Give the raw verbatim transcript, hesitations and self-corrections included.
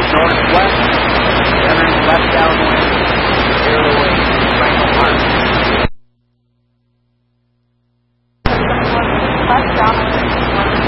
northwest, entering left downwind, zero to eight, Franklin Martin. Left downwind.